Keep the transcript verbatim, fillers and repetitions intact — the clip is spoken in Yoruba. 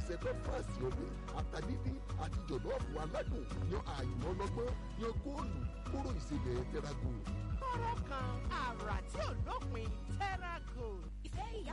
ìpèsè breakfast ọbẹ̀ àtàdídí àti jọ̀lọ́ọ̀fù aládùn yan àyùmọ́ ọlọ́gbọ́n yan góòlù kóró ìsebẹ̀ tẹ́rágò. ọ̀rọ̀ kan